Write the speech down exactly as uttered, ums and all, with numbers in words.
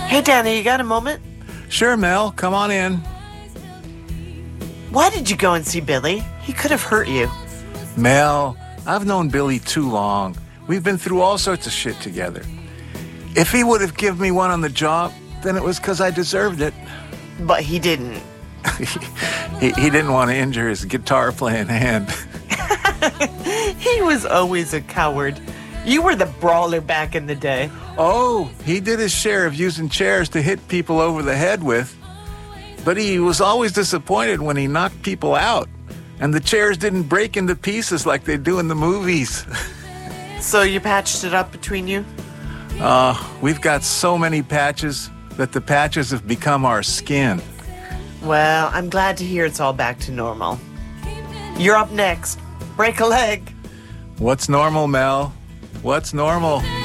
Hey, Danny, you got a moment? Sure, Mel. Come on in. Why did you go and see Billy? He could have hurt you. Mel, I've known Billy too long. We've been through all sorts of shit together. If he would have given me one on the job, then it was because I deserved it. But he didn't. he, he didn't want to injure his guitar-playing hand. He was always a coward. You were the brawler back in the day. Oh, he did his share of using chairs to hit people over the head with. But he was always disappointed when he knocked people out. And the chairs didn't break into pieces like they do in the movies. So you patched it up between you? Uh, we've got so many patches that the patches have become our skin. Well, I'm glad to hear it's all back to normal. You're up next. Break a leg. What's normal, Mel? What's normal?